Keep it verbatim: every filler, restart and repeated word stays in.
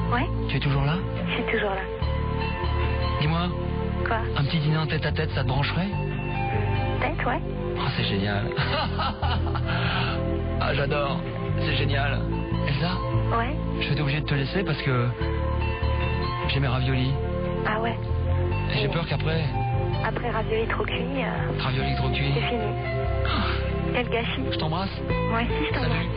Ouais. Tu es toujours là? Je suis toujours là. Dis-moi, Quoi? un petit dîner en tête à tête, ça te brancherait? Peut-être, ouais. Oh, c'est génial. Ah, j'adore. C'est génial. Elsa, Ouais. je vais être obligé de te laisser parce que j'ai mes raviolis. Ah ouais. Et j'ai Et peur qu'après, Après ravioli trop cuit, euh, raviolis trop cuits. c'est fini. Quel gâchis. Je t'embrasse. Moi aussi, je t'embrasse. Salut.